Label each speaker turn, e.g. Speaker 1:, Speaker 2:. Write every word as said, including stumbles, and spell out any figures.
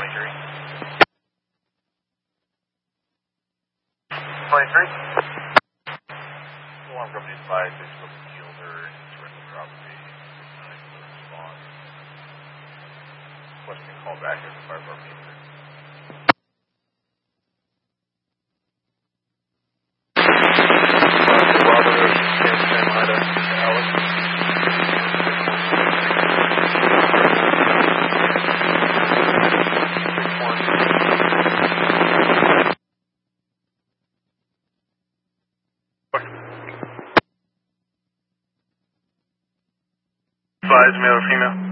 Speaker 1: twenty-three. twenty-three. Alarm company five, six foot fielder, surrender property, nine foot response. Requesting call back as the fire department. Five, male or female?